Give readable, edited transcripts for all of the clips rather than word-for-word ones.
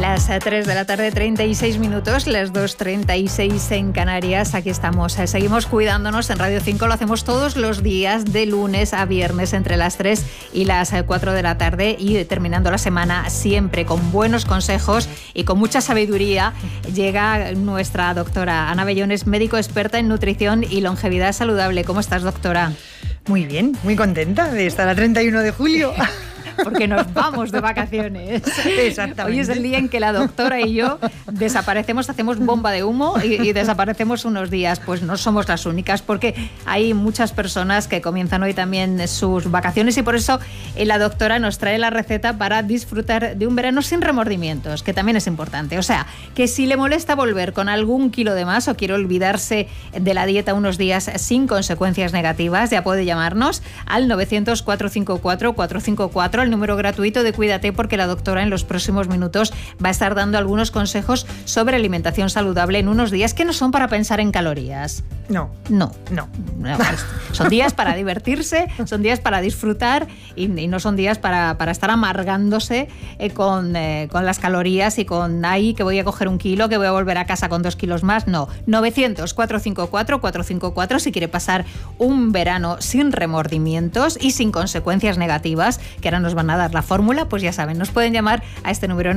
Las 3 de la tarde, 36 minutos, las 2:36 en Canarias. Aquí estamos. Seguimos cuidándonos en Radio 5. Lo hacemos todos los días, de lunes a viernes, entre las 3 y las 4 de la tarde. Y terminando la semana siempre con buenos consejos y con mucha sabiduría. Llega nuestra doctora Ana Bellones, médico experta en nutrición y longevidad saludable. ¿Cómo estás, doctora? Muy bien, muy contenta de estar a 31 de julio. Porque nos vamos de vacaciones. Exactamente. Hoy es el día en que la doctora y yo desaparecemos, hacemos bomba de humo y desaparecemos unos días. Pues no somos las únicas, porque hay muchas personas que comienzan hoy también sus vacaciones, y por eso la doctora nos trae la receta para disfrutar de un verano sin remordimientos, que también es importante. O sea, que si le molesta volver con algún kilo de más o quiere olvidarse de la dieta unos días sin consecuencias negativas, ya puede llamarnos al 900-454-454, el número gratuito de Cuídate, porque la doctora en los próximos minutos va a estar dando algunos consejos sobre alimentación saludable en unos días que no son para pensar en calorías. No. Son días para divertirse, son días para disfrutar y no son días para estar amargándose con las calorías y con ahí que voy a coger un kilo, que voy a volver a casa con 2 kilos más. No. 900-454-454 si quiere pasar un verano sin remordimientos y sin consecuencias negativas, que ahora nos van a dar la fórmula. Pues ya saben, nos pueden llamar a este número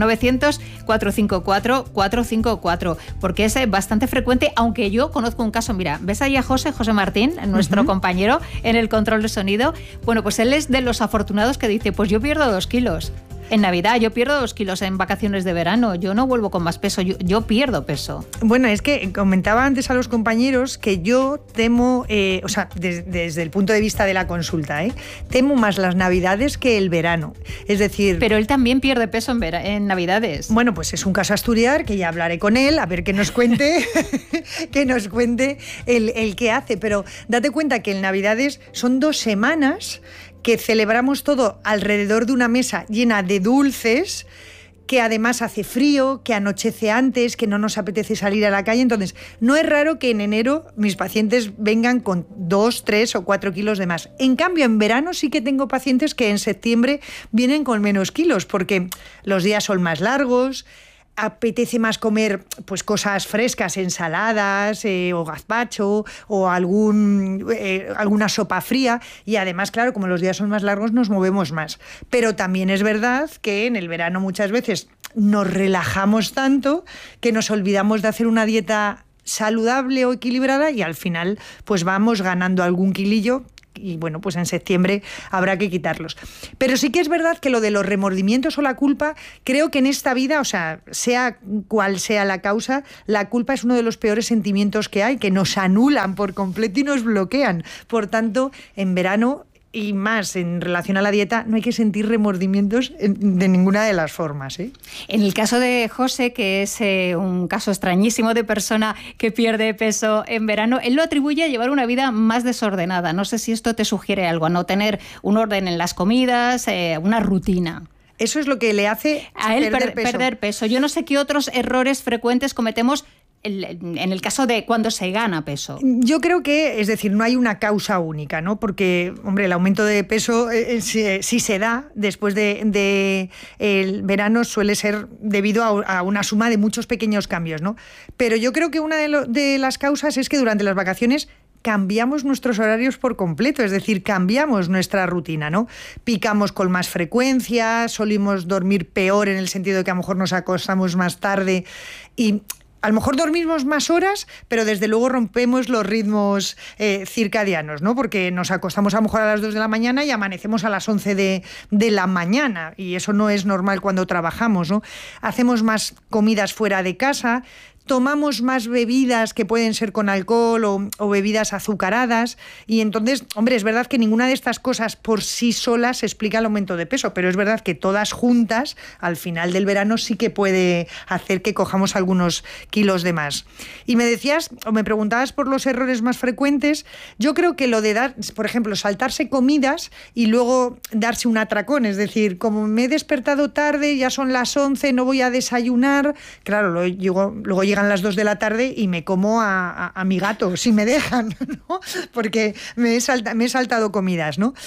900-454-454, porque es bastante frecuente, aunque yo conozco un caso. Mira, ¿ves ahí a José Martín, nuestro compañero en el control de sonido? Bueno, pues él es de los afortunados que dice, pues yo pierdo 2 kilos. En Navidad, yo pierdo 2 kilos en vacaciones de verano, yo no vuelvo con más peso, yo pierdo peso. Bueno, es que comentaba antes a los compañeros que yo temo, desde el punto de vista de la consulta, temo más las Navidades que el verano. Es decir... Pero él también pierde peso en Navidades. Bueno, pues es un caso a estudiar, que ya hablaré con él, a ver que nos cuente, el qué hace. Pero date cuenta que en Navidades son 2 semanas que celebramos todo alrededor de una mesa llena de dulces, que además hace frío, que anochece antes, que no nos apetece salir a la calle. Entonces, no es raro que en enero mis pacientes vengan con 2, 3 o 4 kilos de más. En cambio, en verano sí que tengo pacientes que en septiembre vienen con menos kilos, porque los días son más largos, apetece más comer pues cosas frescas, ensaladas o gazpacho o alguna sopa fría, y además, claro, como los días son más largos nos movemos más. Pero también es verdad que en el verano muchas veces nos relajamos tanto que nos olvidamos de hacer una dieta saludable o equilibrada y al final pues vamos ganando algún kilillo. Y bueno, pues en septiembre habrá que quitarlos. Pero sí que es verdad que lo de los remordimientos o la culpa, creo que en esta vida, o sea cual sea la causa, la culpa es uno de los peores sentimientos que hay, que nos anulan por completo y nos bloquean. Por tanto, en verano, y más en relación a la dieta, no hay que sentir remordimientos de ninguna de las formas, ¿eh? En el caso de José, que es un caso extrañísimo de persona que pierde peso en verano, él lo atribuye a llevar una vida más desordenada. No sé si esto te sugiere algo, a no tener un orden en las comidas, una rutina. Eso es lo que le hace a él perder peso. Yo no sé qué otros errores frecuentes cometemos en el caso de cuando se gana peso. Yo creo que, es decir, no hay una causa única, ¿no? Porque, hombre, el aumento de peso, si se da después de el verano, suele ser debido a una suma de muchos pequeños cambios, ¿no? Pero yo creo que una de las causas es que durante las vacaciones cambiamos nuestros horarios por completo, es decir, cambiamos nuestra rutina, ¿no? Picamos con más frecuencia, solimos dormir peor en el sentido de que a lo mejor nos acostamos más tarde y a lo mejor dormimos más horas, pero desde luego rompemos los ritmos circadianos, ¿no? Porque nos acostamos a lo mejor a las 2 de la mañana y amanecemos a las 11 de la mañana, y eso no es normal cuando trabajamos, ¿no? Hacemos más comidas fuera de casa, tomamos más bebidas que pueden ser con alcohol o bebidas azucaradas, y entonces, hombre, es verdad que ninguna de estas cosas por sí solas explica el aumento de peso, pero es verdad que todas juntas al final del verano sí que puede hacer que cojamos algunos kilos de más. Y me decías, o me preguntabas por los errores más frecuentes. Yo creo que lo de dar, por ejemplo, saltarse comidas y luego darse un atracón, es decir, como me he despertado tarde, ya son las 11, no voy a desayunar, claro, luego llegan las 2 de la tarde y me como a mi gato, si me dejan, ¿no? Porque me he saltado comidas, ¿no?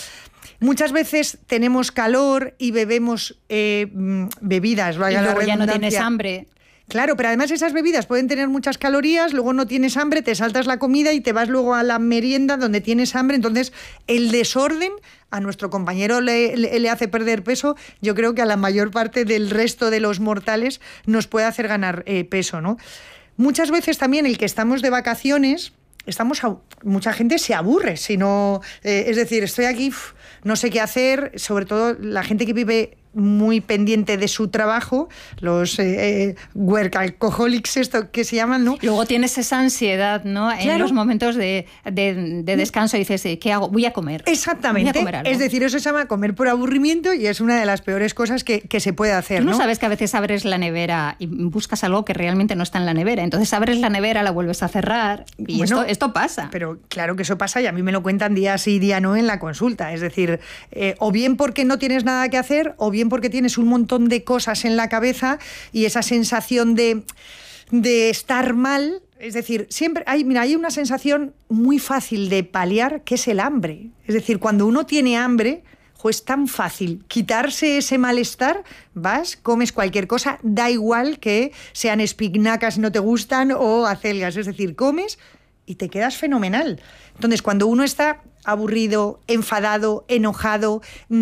Muchas veces tenemos calor y bebemos bebidas, valga la redundancia. Ya no tienes hambre. Claro, pero además esas bebidas pueden tener muchas calorías, luego no tienes hambre, te saltas la comida y te vas luego a la merienda donde tienes hambre. Entonces, el desorden a nuestro compañero le hace perder peso. Yo creo que a la mayor parte del resto de los mortales nos puede hacer ganar peso, ¿no? Muchas veces también el que estamos de vacaciones... mucha gente se aburre, si no, es decir, estoy aquí, no sé qué hacer, sobre todo la gente que vive muy pendiente de su trabajo, los workaholics, esto que se llaman, ¿no? Luego tienes esa ansiedad, ¿no? Claro. En los momentos de descanso dices, ¿qué hago? Voy a comer. Exactamente. Voy a comer algo. Es decir, eso se llama comer por aburrimiento y es una de las peores cosas que se puede hacer, ¿no? Tú no sabes que a veces abres la nevera y buscas algo que realmente no está en la nevera. Entonces abres la nevera, la vuelves a cerrar y bueno, esto pasa. Pero claro que eso pasa y a mí me lo cuentan día sí, día no en la consulta. Es decir, o bien porque no tienes nada que hacer o bien porque tienes un montón de cosas en la cabeza y esa sensación de estar mal. Es decir, siempre hay una sensación muy fácil de paliar, que es el hambre. Es decir, cuando uno tiene hambre, es tan fácil quitarse ese malestar, vas, comes cualquier cosa, da igual que sean espinacas si no te gustan o acelgas. Es decir, comes y te quedas fenomenal. Entonces, cuando uno está aburrido, enfadado, enojado,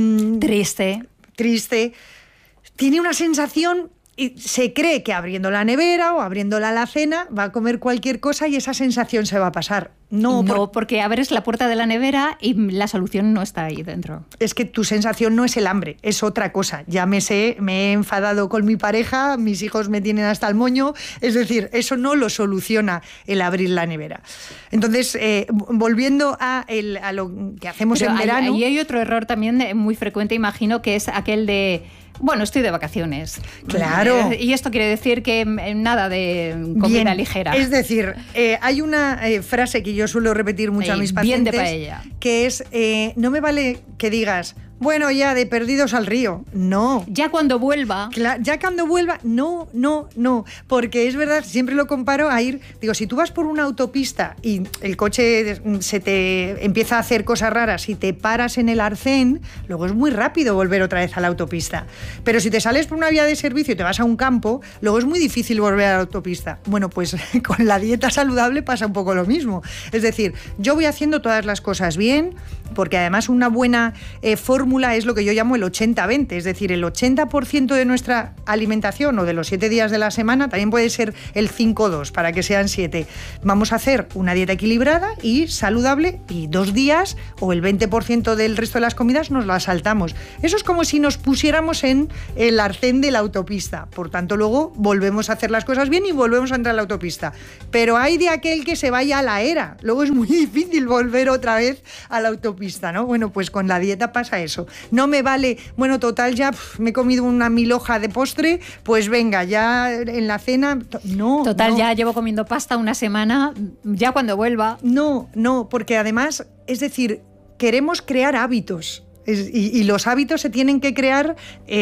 triste, tiene una sensación y se cree que abriendo la nevera o abriendo la alacena va a comer cualquier cosa y esa sensación se va a pasar. No, porque abres la puerta de la nevera y la solución no está ahí dentro. Es que tu sensación no es el hambre, es otra cosa. Ya me he enfadado con mi pareja, mis hijos me tienen hasta el moño, es decir, eso no lo soluciona el abrir la nevera. Entonces, volviendo a lo que hacemos en verano... Ahí hay otro error también muy frecuente, imagino, que es aquel de... Bueno, estoy de vacaciones. Claro. Y esto quiere decir que nada de comida ligera. Es decir, hay una frase que yo suelo repetir mucho a mis pacientes. Bien de paella. Que es, no me vale que digas, bueno, ya de perdidos al río. No. Ya cuando vuelva. Ya cuando vuelva, no. Porque es verdad, siempre lo comparo a ir... Digo, si tú vas por una autopista y el coche se te empieza a hacer cosas raras y te paras en el arcén, luego es muy rápido volver otra vez a la autopista. Pero si te sales por una vía de servicio y te vas a un campo, luego es muy difícil volver a la autopista. Bueno, pues con la dieta saludable pasa un poco lo mismo. Es decir, yo voy haciendo todas las cosas bien, porque además una buena fórmula es lo que yo llamo el 80-20, es decir, el 80% de nuestra alimentación o de los 7 días de la semana también puede ser el 5-2, para que sean 7. Vamos a hacer una dieta equilibrada y saludable y 2 días o el 20% del resto de las comidas nos las saltamos. Eso es como si nos pusiéramos en el arcén de la autopista. Por tanto, luego volvemos a hacer las cosas bien y volvemos a entrar a la autopista. Pero hay de aquel que se vaya a la era. Luego es muy difícil volver otra vez a la autopista, ¿no? Bueno, pues con la dieta pasa eso. No me vale, bueno, total, ya me he comido una 1000 hoja de postre, pues venga, ya en la cena... No. Total, ya llevo comiendo pasta una semana, ya cuando vuelva... No, porque además, es decir, queremos crear hábitos. Y los hábitos se tienen que crear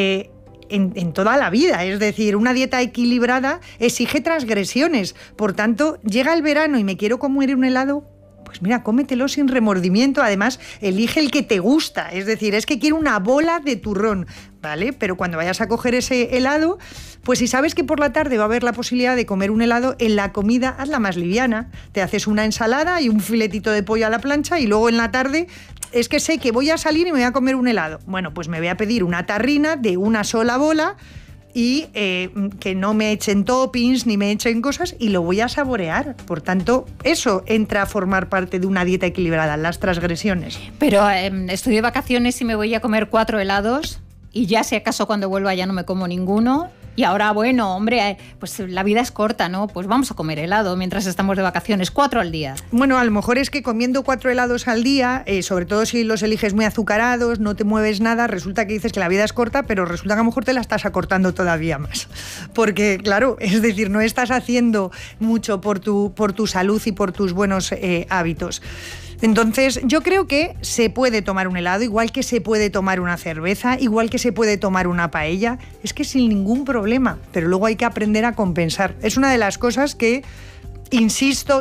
en toda la vida. Es decir, una dieta equilibrada exige transgresiones. Por tanto, llega el verano y me quiero comer un helado, pues mira, cómetelo sin remordimiento. Además, elige el que te gusta. Es decir, es que quiero una bola de turrón, ¿vale? Pero cuando vayas a coger ese helado, pues si sabes que por la tarde va a haber la posibilidad de comer un helado, en la comida hazla más liviana. Te haces una ensalada y un filetito de pollo a la plancha y luego en la tarde... Es que sé que voy a salir y me voy a comer un helado. Bueno, pues me voy a pedir una tarrina de una sola bola y que no me echen toppings ni me echen cosas y lo voy a saborear. Por tanto, eso entra a formar parte de una dieta equilibrada, las transgresiones. Pero estoy de vacaciones y me voy a comer 4 helados y ya si acaso cuando vuelva ya no me como ninguno. Y ahora, bueno, hombre, pues la vida es corta, ¿no? Pues vamos a comer helado mientras estamos de vacaciones, 4 al día. Bueno, a lo mejor es que comiendo 4 helados al día, sobre todo si los eliges muy azucarados, no te mueves nada, resulta que dices que la vida es corta, pero resulta que a lo mejor te la estás acortando todavía más. Porque, claro, es decir, no estás haciendo mucho por tu salud y por tus buenos hábitos. Entonces, yo creo que se puede tomar un helado, igual que se puede tomar una cerveza, igual que se puede tomar una paella, es que sin ningún problema, pero luego hay que aprender a compensar. Es una de las cosas que Insisto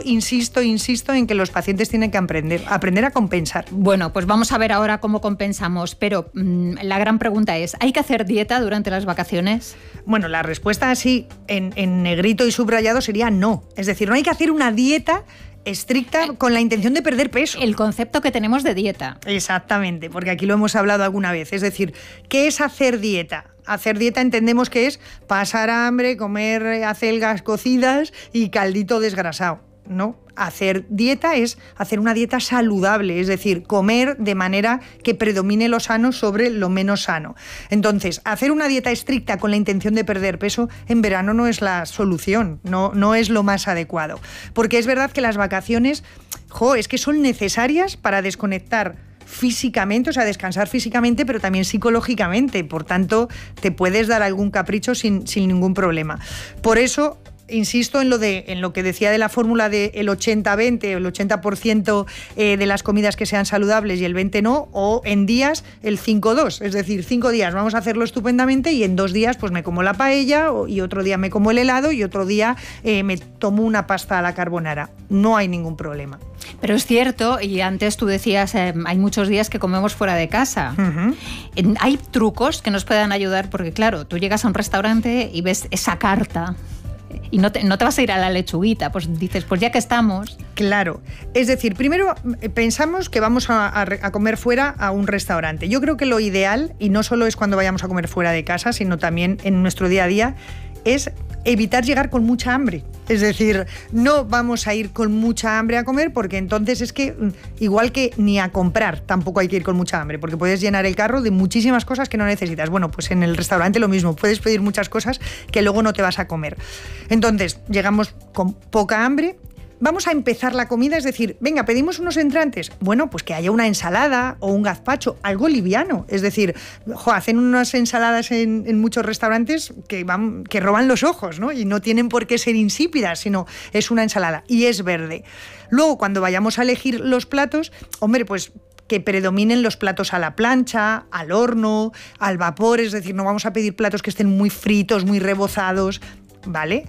en que los pacientes tienen que aprender a compensar. Bueno, pues vamos a ver ahora cómo compensamos, pero la gran pregunta es, ¿hay que hacer dieta durante las vacaciones? Bueno, la respuesta así, en negrito y subrayado, sería no. Es decir, no hay que hacer una dieta estricta con la intención de perder peso. El concepto que tenemos de dieta. Exactamente, porque aquí lo hemos hablado alguna vez. Es decir, ¿qué es hacer dieta? Hacer dieta entendemos que es pasar hambre, comer acelgas cocidas y caldito desgrasado, ¿no? Hacer dieta es hacer una dieta saludable, es decir, comer de manera que predomine lo sano sobre lo menos sano. Entonces, hacer una dieta estricta con la intención de perder peso en verano no es la solución, no es lo más adecuado. Porque es verdad que las vacaciones, es que son necesarias para desconectar físicamente, o sea, descansar físicamente, pero también psicológicamente. Por tanto, te puedes dar algún capricho sin ningún problema. Por eso, insisto en lo que decía de la fórmula del 80-20, el 80% de las comidas que sean saludables y el 20% no, o en días el 5-2, es decir, 5 días vamos a hacerlo estupendamente y en 2 días pues me como la paella y otro día me como el helado y otro día me tomo una pasta a la carbonara. No hay ningún problema. Pero es cierto, y antes tú decías, hay muchos días que comemos fuera de casa. Uh-huh. ¿Hay trucos que nos puedan ayudar? Porque claro, tú llegas a un restaurante y ves esa carta y no te vas a ir a la lechuguita, pues dices, pues ya que estamos. Claro, es decir, primero pensamos que vamos a comer fuera a un restaurante. Yo creo que lo ideal, y no solo es cuando vayamos a comer fuera de casa, sino también en nuestro día a día, es evitar llegar con mucha hambre. Es decir, no vamos a ir con mucha hambre a comer porque entonces es que, igual que ni a comprar, tampoco hay que ir con mucha hambre porque puedes llenar el carro de muchísimas cosas que no necesitas. Bueno, pues en el restaurante lo mismo, puedes pedir muchas cosas que luego no te vas a comer. Entonces, llegamos con poca hambre. Vamos a empezar la comida, es decir, venga, pedimos unos entrantes. Bueno, pues que haya una ensalada o un gazpacho, algo liviano. Es decir, hacen unas ensaladas en muchos restaurantes que roban los ojos, ¿no? Y no tienen por qué ser insípidas, sino es una ensalada y es verde. Luego, cuando vayamos a elegir los platos, hombre, pues que predominen los platos a la plancha, al horno, al vapor, es decir, no vamos a pedir platos que estén muy fritos, muy rebozados, ¿vale?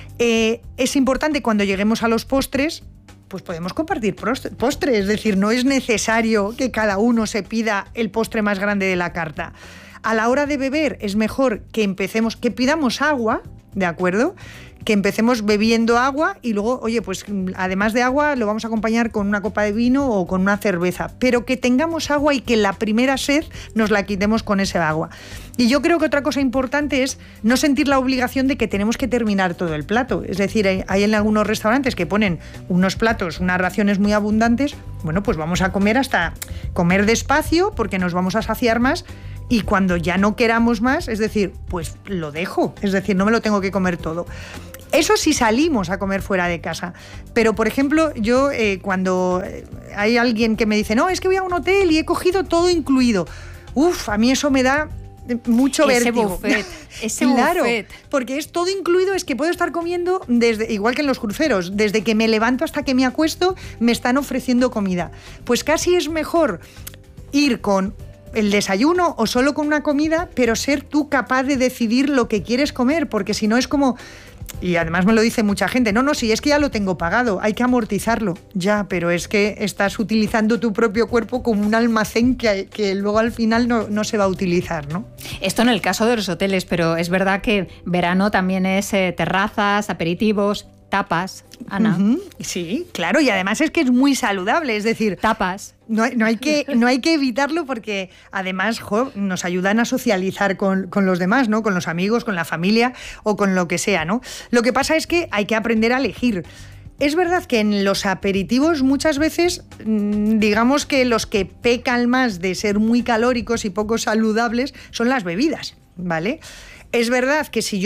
Es importante cuando lleguemos a los postres, pues podemos compartir postre, es decir, no es necesario que cada uno se pida el postre más grande de la carta. A la hora de beber es mejor que pidamos agua, ¿de acuerdo? Que empecemos bebiendo agua y luego, oye, pues además de agua lo vamos a acompañar con una copa de vino o con una cerveza, pero que tengamos agua y que la primera sed nos la quitemos con ese agua. Y yo creo que otra cosa importante es no sentir la obligación de que tenemos que terminar todo el plato. Es decir, hay en algunos restaurantes que ponen unos platos, unas raciones muy abundantes. Bueno, pues vamos a comer hasta comer despacio porque nos vamos a saciar más. Y cuando ya no queramos más, es decir, pues lo dejo, es decir, no me lo tengo que comer todo. Eso sí salimos a comer fuera de casa. Pero, por ejemplo, yo cuando hay alguien que me dice, no, es que voy a un hotel y he cogido todo incluido. A mí eso me da mucho vértigo. Ese claro, buffet. Porque es todo incluido, es que puedo estar comiendo igual que en los cruceros, desde que me levanto hasta que me acuesto, me están ofreciendo comida. Pues casi es mejor ir con el desayuno o solo con una comida, pero ser tú capaz de decidir lo que quieres comer, porque si no es como... Y además me lo dice mucha gente, no, si es que ya lo tengo pagado, hay que amortizarlo. Ya, pero es que estás utilizando tu propio cuerpo como un almacén que luego al final no se va a utilizar, ¿no? Esto en el caso de los hoteles, pero es verdad que verano también es terrazas, aperitivos, tapas, Ana. Uh-huh. Sí, claro, y además es que es muy saludable, es decir... Tapas. No hay que evitarlo porque además nos ayudan a socializar con los demás, ¿no? Con los amigos, con la familia o con lo que sea, ¿no? Lo que pasa es que hay que aprender a elegir. Es verdad que en los aperitivos muchas veces, digamos que los que pecan más de ser muy calóricos y poco saludables son las bebidas, ¿vale? Es verdad que si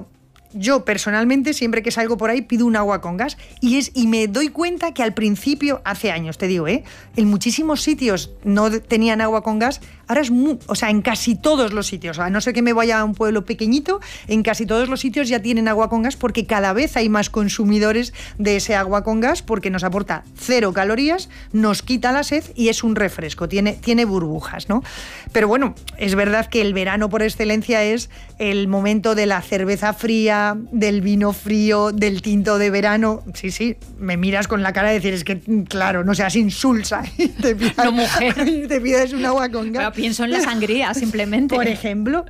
yo personalmente, siempre que salgo por ahí, pido un agua con gas y me doy cuenta que al principio, hace años te digo, en muchísimos sitios no tenían agua con gas, Ahora o sea, en casi todos los sitios, a no ser que me vaya a un pueblo pequeñito, en casi todos los sitios ya tienen agua con gas porque cada vez hay más consumidores de ese agua con gas porque nos aporta 0 calorías, nos quita la sed y es un refresco, tiene burbujas, ¿no? Pero bueno, es verdad que el verano por excelencia es el momento de la cerveza fría, del vino frío, del tinto de verano. Sí, me miras con la cara de decir, es que claro, no seas insulsa y te pidas, no, mujer. Te pides un agua con gas. Pero pienso en la sangría, simplemente. Por ejemplo.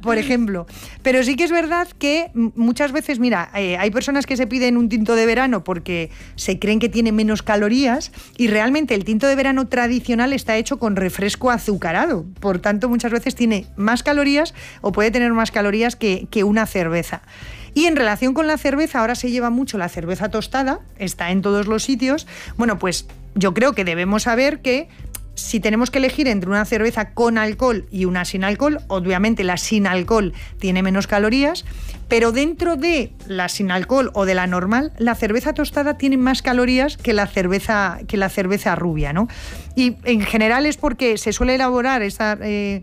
Pero sí que es verdad que muchas veces, mira, hay personas que se piden un tinto de verano porque se creen que tiene menos calorías y realmente el tinto de verano tradicional está hecho con refresco azucarado. Por tanto, muchas veces tiene más calorías o puede tener más calorías que una cerveza. Y en relación con la cerveza, ahora se lleva mucho la cerveza tostada, está en todos los sitios. Bueno, pues yo creo que debemos saber que si tenemos que elegir entre una cerveza con alcohol y una sin alcohol, obviamente la sin alcohol tiene menos calorías, pero dentro de la sin alcohol o de la normal, la cerveza tostada tiene más calorías que la cerveza rubia, ¿no? Y en general es porque se suele elaborar esta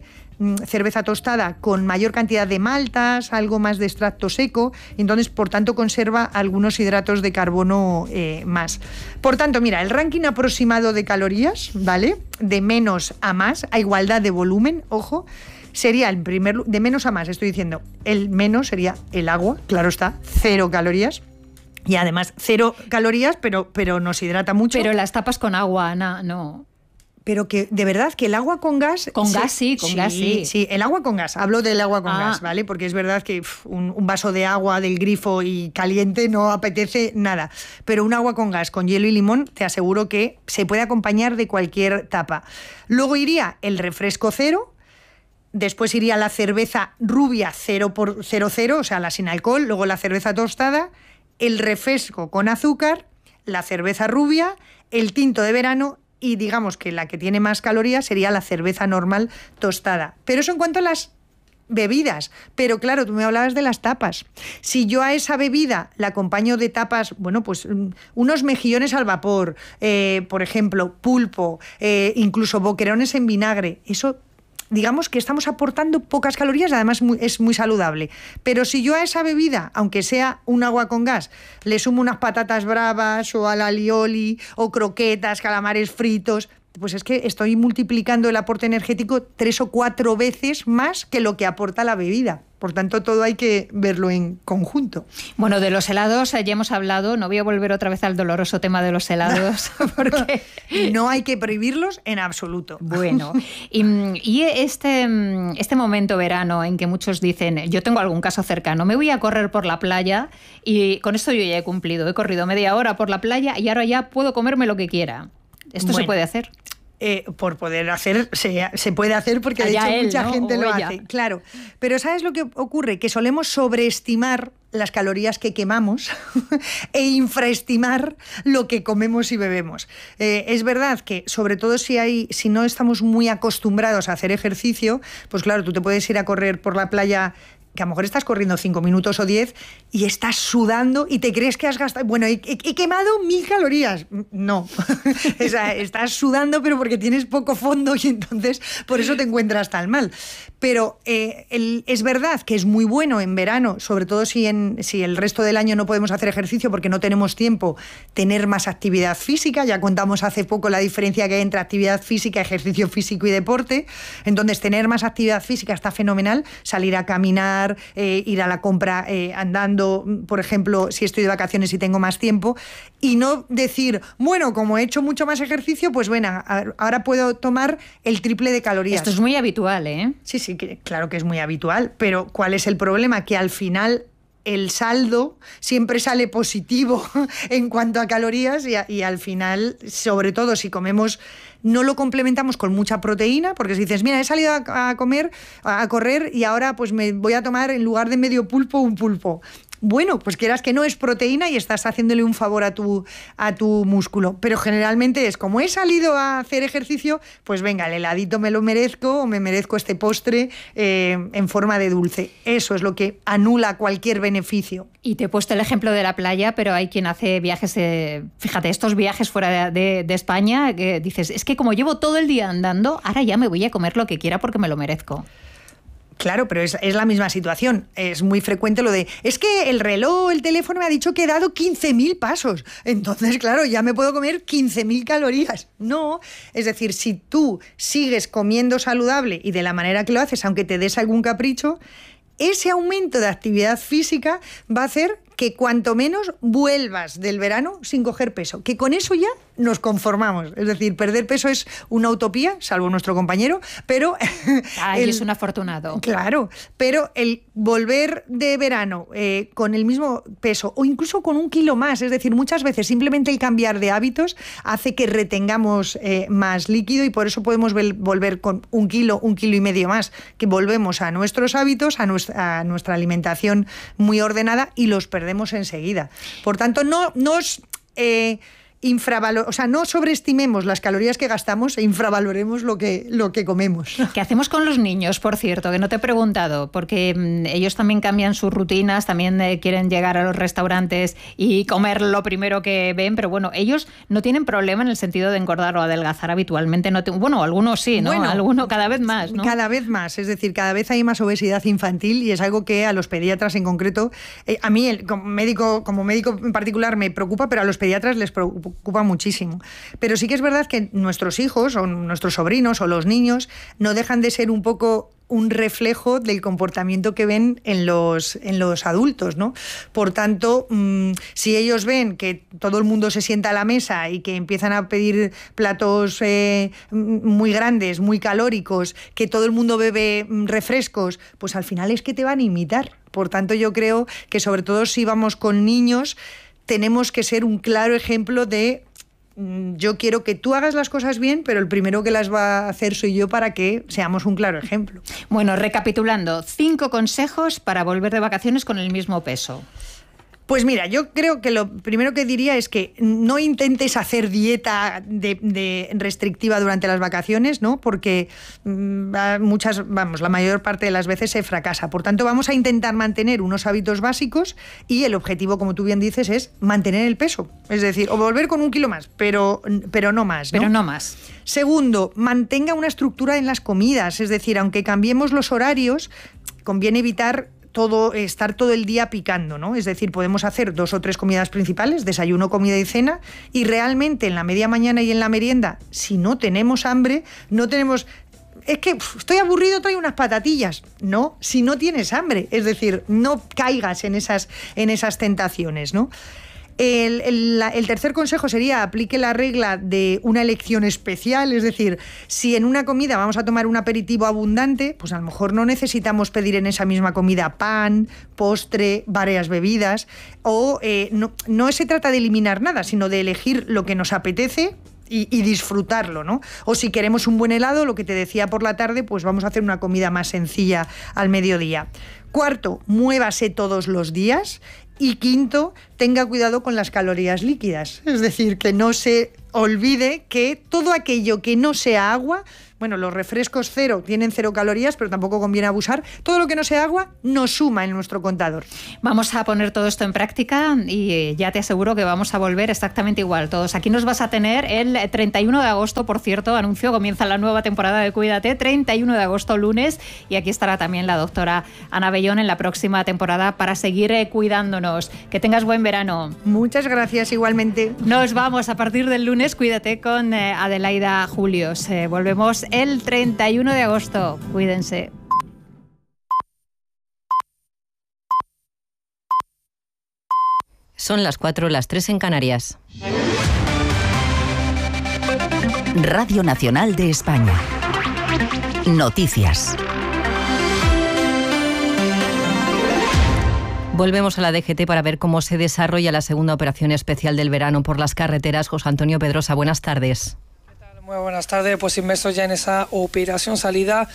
cerveza tostada con mayor cantidad de maltas, algo más de extracto seco, entonces por tanto conserva algunos hidratos de carbono más. Por tanto, mira, el ranking aproximado de calorías, ¿vale? De menos a más, a igualdad de volumen, ojo, sería el primer, de menos a más, estoy diciendo, el menos sería el agua, claro está, 0 calorías. Y además 0 calorías, pero nos hidrata mucho. Pero las tapas con agua, Ana, no. Pero que, de verdad, que el agua con gas... Con gas sí. Sí, el agua con gas. Hablo del agua con gas, ¿vale? Porque es verdad que un vaso de agua del grifo y caliente no apetece nada. Pero un agua con gas, con hielo y limón, te aseguro que se puede acompañar de cualquier tapa. Luego iría el refresco 0, después iría la cerveza rubia 0%, o sea, la sin alcohol, luego la cerveza tostada, el refresco con azúcar, la cerveza rubia, el tinto de verano y digamos que la que tiene más calorías sería la cerveza normal tostada. Pero eso en cuanto a las bebidas. Pero claro, tú me hablabas de las tapas. Si yo a esa bebida la acompaño de tapas, bueno, pues unos mejillones al vapor, por ejemplo, pulpo, incluso boquerones en vinagre, eso... digamos que estamos aportando pocas calorías, además es muy saludable. Pero si yo a esa bebida, aunque sea un agua con gas, le sumo unas patatas bravas o al alioli o croquetas, calamares fritos, pues es que estoy multiplicando el aporte energético 3 o 4 veces más que lo que aporta la bebida. Por tanto, todo hay que verlo en conjunto. Bueno, de los helados ya hemos hablado. No voy a volver otra vez al doloroso tema de los helados, porque no hay que prohibirlos en absoluto. Bueno, y este momento verano en que muchos dicen, yo tengo algún caso cercano, me voy a correr por la playa y con esto yo ya he cumplido. He corrido media hora por la playa y ahora ya puedo comerme lo que quiera. ¿Esto se puede hacer? Por poder hacer, se puede hacer porque de hecho mucha gente lo hace. Claro, pero ¿sabes lo que ocurre? Que solemos sobreestimar las calorías que quemamos e infraestimar lo que comemos y bebemos. Es verdad que, sobre todo si no estamos muy acostumbrados a hacer ejercicio, pues claro, tú te puedes ir a correr por la playa, que a lo mejor estás corriendo 5 minutos o 10 y estás sudando y te crees que has gastado... Bueno, he quemado 1000 calorías. No, o sea, estás sudando pero porque tienes poco fondo y entonces por eso te encuentras tan mal. Pero es verdad que es muy bueno en verano, sobre todo si el resto del año no podemos hacer ejercicio porque no tenemos tiempo, tener más actividad física. Ya contamos hace poco la diferencia que hay entre actividad física, ejercicio físico y deporte. Entonces, tener más actividad física está fenomenal. Salir a caminar, ir a la compra andando, por ejemplo, si estoy de vacaciones y tengo más tiempo. Y no decir, bueno, como he hecho mucho más ejercicio, pues bueno, ahora puedo tomar el triple de calorías. Esto es muy habitual, ¿eh? Sí, claro que es muy habitual, pero ¿cuál es el problema? Que al final el saldo siempre sale positivo en cuanto a calorías y al final, sobre todo si comemos, no lo complementamos con mucha proteína, porque si dices, mira, he salido a correr y ahora pues me voy a tomar en lugar de medio pulpo un pulpo. bueno, pues quieras que no, es proteína y estás haciéndole un favor a tu músculo. Pero generalmente es como he salido a hacer ejercicio, pues venga, el heladito me lo merezco o me merezco este postre en forma de dulce. Eso es lo que anula cualquier beneficio. Y te he puesto el ejemplo de la playa, pero hay quien hace viajes, fíjate, estos viajes fuera de España, que dices, es que como llevo todo el día andando, ahora ya me voy a comer lo que quiera porque me lo merezco. Claro, pero es la misma situación. Es muy frecuente lo de, es que el reloj, el teléfono me ha dicho que he dado 15.000 pasos. Entonces, claro, ya me puedo comer 15.000 calorías. No, es decir, si tú sigues comiendo saludable y de la manera que lo haces, aunque te des algún capricho, ese aumento de actividad física va a hacer que cuanto menos vuelvas del verano sin coger peso, que con eso ya nos conformamos. Es decir, perder peso es una utopía, salvo nuestro compañero, pero... es un afortunado. Claro, pero el volver de verano con el mismo peso o incluso con 1 kilo más, es decir, muchas veces simplemente el cambiar de hábitos hace que retengamos más líquido y por eso podemos volver con 1 kilo, 1,5 kilos más, que volvemos a nuestros hábitos, a nuestra alimentación muy ordenada y los perdemos enseguida. Por tanto, no sobreestimemos las calorías que gastamos e infravaloremos lo que comemos. ¿Qué hacemos con los niños, por cierto? Que no te he preguntado, porque ellos también cambian sus rutinas, también quieren llegar a los restaurantes y comer lo primero que ven, pero bueno, ellos no tienen problema en el sentido de engordar o adelgazar habitualmente. Bueno, algunos sí, ¿no? Bueno, algunos cada vez más, ¿no? Cada vez más, es decir, cada vez hay más obesidad infantil y es algo que a los pediatras en concreto, a mí como médico en particular me preocupa, pero a los pediatras les preocupa muchísimo. Pero sí que es verdad que nuestros hijos o nuestros sobrinos o los niños no dejan de ser un poco un reflejo del comportamiento que ven en los adultos, ¿no? Por tanto, si ellos ven que todo el mundo se sienta a la mesa y que empiezan a pedir platos muy grandes, muy calóricos, que todo el mundo bebe refrescos, pues al final es que te van a imitar. Por tanto, yo creo que sobre todo si vamos con niños, tenemos que ser un claro ejemplo de yo quiero que tú hagas las cosas bien, pero el primero que las va a hacer soy yo para que seamos un claro ejemplo. Bueno, recapitulando, 5 consejos para volver de vacaciones con el mismo peso. Pues mira, yo creo que lo primero que diría es que no intentes hacer dieta restrictiva durante las vacaciones, ¿no? Porque la mayor parte de las veces se fracasa. Por tanto, vamos a intentar mantener unos hábitos básicos y el objetivo, como tú bien dices, es mantener el peso. Es decir, o volver con 1 kilo más, pero no más, ¿no? Pero no más. Segundo, mantenga una estructura en las comidas. Es decir, aunque cambiemos los horarios, conviene evitar estar todo el día picando, ¿no? Es decir, podemos hacer 2 o 3 comidas principales, desayuno, comida y cena, y realmente en la media mañana y en la merienda, si no tenemos hambre, es que estoy aburrido, traigo unas patatillas. No, si no tienes hambre, es decir, no caigas en esas tentaciones, ¿no? El tercer consejo sería aplique la regla de una elección especial, es decir, si en una comida vamos a tomar un aperitivo abundante, pues a lo mejor no necesitamos pedir en esa misma comida pan, postre, varias bebidas, o no se trata de eliminar nada, sino de elegir lo que nos apetece y disfrutarlo, ¿no? O si queremos un buen helado, lo que te decía por la tarde, pues vamos a hacer una comida más sencilla al mediodía. Cuarto, muévase todos los días. Y quinto, tenga cuidado con las calorías líquidas. Es decir, que no se olvide que todo aquello que no sea agua, bueno, los refrescos tienen 0 calorías, pero tampoco conviene abusar. Todo lo que no sea agua nos suma en nuestro contador. Vamos a poner todo esto en práctica y ya te aseguro que vamos a volver exactamente igual todos. Aquí nos vas a tener el 31 de agosto, por cierto, anuncio, comienza la nueva temporada de Cuídate, 31 de agosto, lunes, y aquí estará también la doctora Ana Bellón en la próxima temporada para seguir cuidándonos. Que tengas buen verano. Muchas gracias, igualmente. Nos vamos a partir del lunes, Cuídate con Adelaida Julios. Volvemos el 31 de agosto. Cuídense. Son las 4, las 3 en Canarias. Radio Nacional de España. Noticias. Volvemos a la DGT para ver cómo se desarrolla la segunda operación especial del verano por las carreteras. José Antonio Pedrosa, buenas tardes. Muy buenas tardes, pues inmersos ya en esa operación salida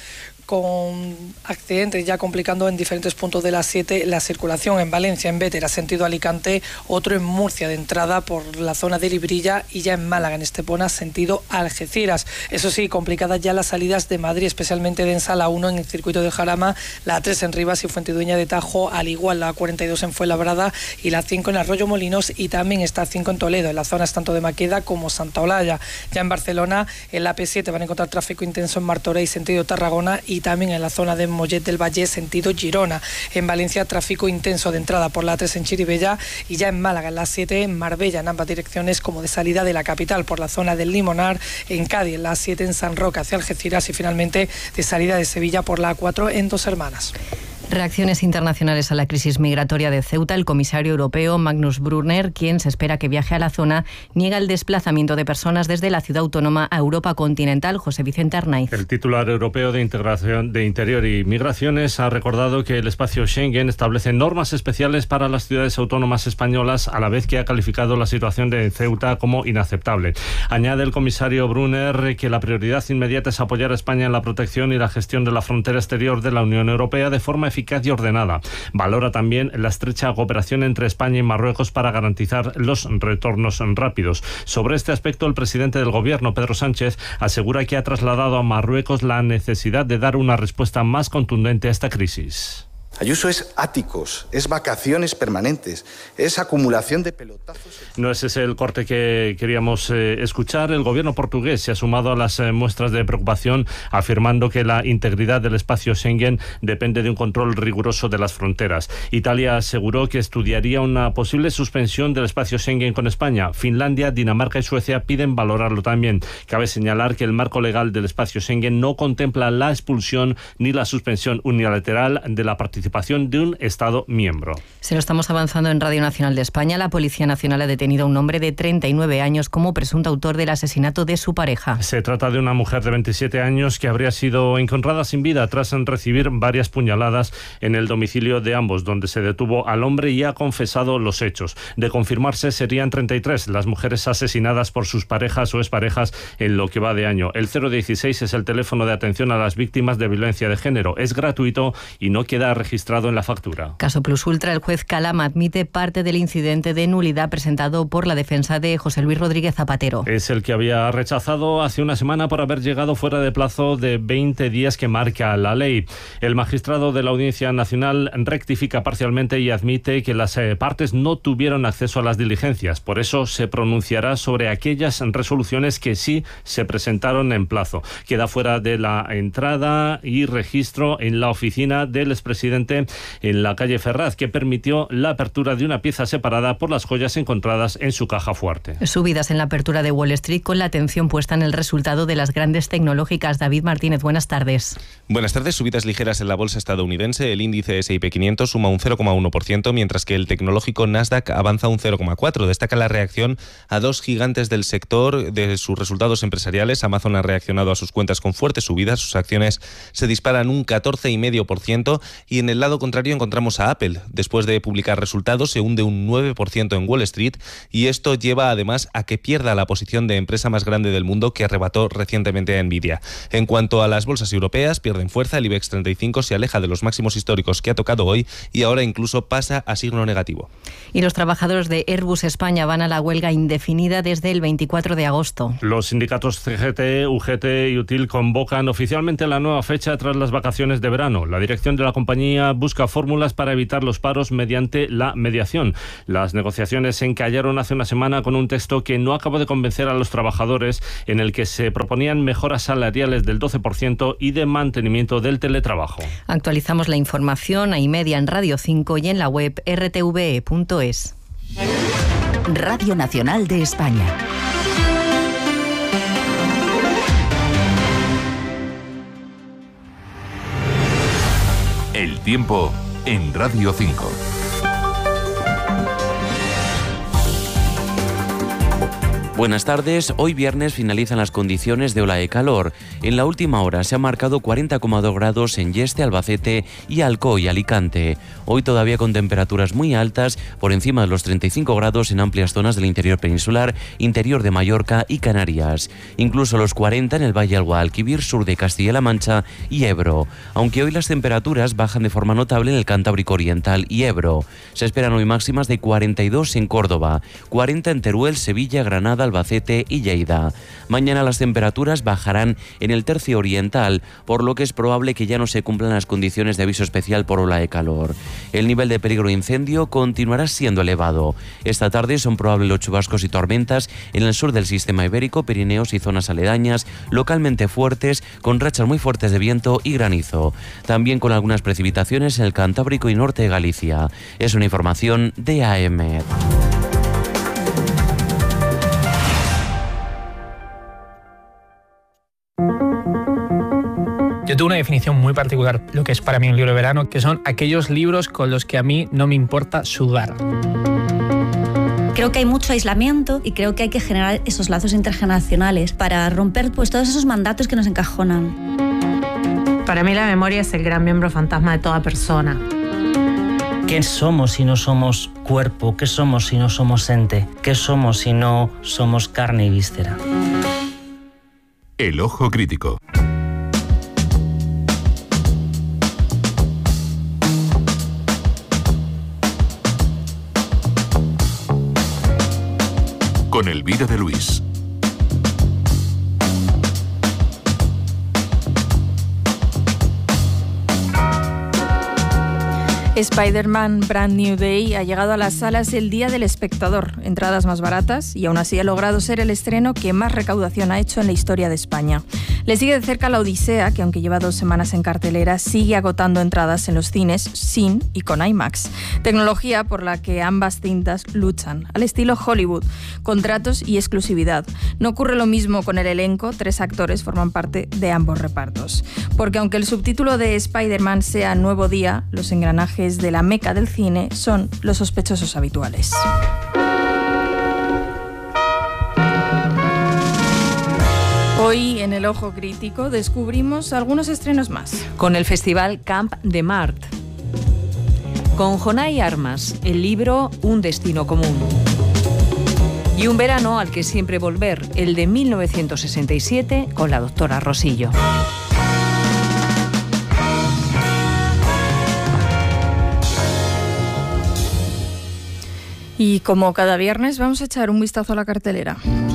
con accidentes ya complicando en diferentes puntos de la 7 la circulación. En Valencia, en Bétera, sentido Alicante, otro en Murcia de entrada por la zona de Librilla, y ya en Málaga, en Estepona, sentido Algeciras. Eso sí, complicadas ya las salidas de Madrid, especialmente densa la 1 en el circuito del Jarama, la 3 en Rivas y Fuentidueña de Tajo, al igual la 42 en Fuenlabrada y la 5 en Arroyo Molinos, y también está 5 en Toledo, en las zonas tanto de Maqueda como Santa Olalla. Ya en Barcelona, en la P7 van a encontrar tráfico intenso en Martorell, sentido Tarragona, y también en la zona de Mollet del Valle, sentido Girona. En Valencia, tráfico intenso de entrada por la 3 en Chirivella, y ya en Málaga, en la 7 en Marbella, en ambas direcciones, como de salida de la capital por la zona del Limonar. En Cádiz, en la 7 en San Roque hacia Algeciras, y finalmente de salida de Sevilla por la 4 en Dos Hermanas. Reacciones internacionales a la crisis migratoria de Ceuta. El comisario europeo Magnus Brunner, quien se espera que viaje a la zona, niega el desplazamiento de personas desde la ciudad autónoma a Europa continental. José Vicente Arnaiz. El titular europeo de Integración de Interior y Migraciones ha recordado que el espacio Schengen establece normas especiales para las ciudades autónomas españolas, a la vez que ha calificado la situación de Ceuta como inaceptable. Añade el comisario Brunner que la prioridad inmediata es apoyar a España en la protección y la gestión de la frontera exterior de la Unión Europea de forma eficaz y ordenada. Valora también la estrecha cooperación entre España y Marruecos para garantizar los retornos rápidos. Sobre este aspecto, el presidente del Gobierno, Pedro Sánchez, asegura que ha trasladado a Marruecos la necesidad de dar una respuesta más contundente a esta crisis. Ayuso es áticos, es vacaciones permanentes, es acumulación de pelotazos. No es ese el corte que queríamos escuchar. El gobierno portugués se ha sumado a las muestras de preocupación, afirmando que la integridad del espacio Schengen depende de un control riguroso de las fronteras. Italia aseguró que estudiaría una posible suspensión del espacio Schengen con España. Finlandia, Dinamarca y Suecia piden valorarlo también. Cabe señalar que el marco legal del espacio Schengen no contempla la expulsión ni la suspensión unilateral de la participación de un Estado miembro. Se lo estamos avanzando en Radio Nacional de España. La Policía Nacional ha detenido a un hombre de 39 años como presunto autor del asesinato de su pareja. Se trata de una mujer de 27 años que habría sido encontrada sin vida tras recibir varias puñaladas en el domicilio de ambos, donde se detuvo al hombre y ha confesado los hechos. De confirmarse, serían 33 las mujeres asesinadas por sus parejas o exparejas en lo que va de año. El 016 es el teléfono de atención a las víctimas de violencia de género. Es gratuito y no queda registrado en la factura. Caso Plus Ultra, el juez Calama admite parte del incidente de nulidad presentado por la defensa de José Luis Rodríguez Zapatero. Es el que había rechazado hace una semana por haber llegado fuera de plazo de 20 días que marca la ley. El magistrado de la Audiencia Nacional rectifica parcialmente y admite que las partes no tuvieron acceso a las diligencias. Por eso se pronunciará sobre aquellas resoluciones que sí se presentaron en plazo. Queda fuera de la entrada y registro en la oficina del expresidente en la calle Ferraz, que permitió la apertura de una pieza separada por las joyas encontradas en su caja fuerte. Subidas en la apertura de Wall Street con la atención puesta en el resultado de las grandes tecnológicas. David Martínez, buenas tardes. Buenas tardes. Subidas ligeras en la bolsa estadounidense. El índice S&P 500 suma un 0,1%, mientras que el tecnológico Nasdaq avanza un 0,4%. Destaca la reacción a dos gigantes del sector de sus resultados empresariales. Amazon ha reaccionado a sus cuentas con fuertes subidas. Sus acciones se disparan un 14,5%, y en el lado contrario encontramos a Apple. Después de publicar resultados, se hunde un 9% en Wall Street, y esto lleva además a que pierda la posición de empresa más grande del mundo que arrebató recientemente a Nvidia. En cuanto a las bolsas europeas, pierden fuerza. El IBEX 35 se aleja de los máximos históricos que ha tocado hoy y ahora incluso pasa a signo negativo. Y los trabajadores de Airbus España van a la huelga indefinida desde el 24 de agosto. Los sindicatos CGT, UGT y UTIL convocan oficialmente la nueva fecha tras las vacaciones de verano. La dirección de la compañía busca fórmulas para evitar los paros mediante la mediación. Las negociaciones se encallaron hace una semana con un texto que no acabó de convencer a los trabajadores, en el que se proponían mejoras salariales del 12% y de mantenimiento del teletrabajo. Actualizamos la información a y media en Radio 5 y en la web rtve.es. Radio Nacional de España. El tiempo en Radio 5. Buenas tardes. Hoy viernes finalizan las condiciones de ola de calor. En la última hora se han marcado 40,2 grados en Yeste, Albacete y Alcoy y Alicante. Hoy todavía con temperaturas muy altas, por encima de los 35 grados en amplias zonas del interior peninsular, interior de Mallorca y Canarias. Incluso los 40 en el Valle del Guadalquivir, sur de Castilla-La Mancha y Ebro. Aunque hoy las temperaturas bajan de forma notable en el Cantábrico Oriental y Ebro. Se esperan hoy máximas de 42 en Córdoba, 40 en Teruel, Sevilla, Granada, Albacete y Lleida. Mañana las temperaturas bajarán en el tercio oriental, por lo que es probable que ya no se cumplan las condiciones de aviso especial por ola de calor. El nivel de peligro de incendio continuará siendo elevado. Esta tarde son probables los chubascos y tormentas en el sur del sistema ibérico, Pirineos y zonas aledañas, localmente fuertes, con rachas muy fuertes de viento y granizo. También con algunas precipitaciones en el Cantábrico y norte de Galicia. Es una información de AEMET. Yo tengo una definición muy particular, lo que es para mí un libro de verano, que son aquellos libros con los que a mí no me importa sudar. Creo que hay mucho aislamiento y creo que hay que generar esos lazos intergeneracionales para romper pues todos esos mandatos que nos encajonan. Para mí la memoria es el gran miembro fantasma de toda persona. ¿Qué somos si no somos cuerpo? ¿Qué somos si no somos ente? ¿Qué somos si no somos carne y víscera? El ojo crítico. Con Elvira de Luis. Spider-Man Brand New Day ha llegado a las salas el Día del Espectador, entradas más baratas, y aún así ha logrado ser el estreno que más recaudación ha hecho en la historia de España. Le sigue de cerca La Odisea, que aunque lleva 2 semanas en cartelera, sigue agotando entradas en los cines sin y con IMAX. Tecnología por la que ambas cintas luchan, al estilo Hollywood, contratos y exclusividad. No ocurre lo mismo con el elenco, 3 actores forman parte de ambos repartos. Porque aunque el subtítulo de Spider-Man sea Nuevo Día, los engranajes de la meca del cine son los sospechosos habituales. Hoy en El Ojo Crítico descubrimos algunos estrenos más. Con el festival Camp de Mart. Con Jonay Armas, el libro Un destino común. Y un verano al que siempre volver, el de 1967, con la doctora Rosillo. Y como cada viernes vamos a echar un vistazo a la cartelera.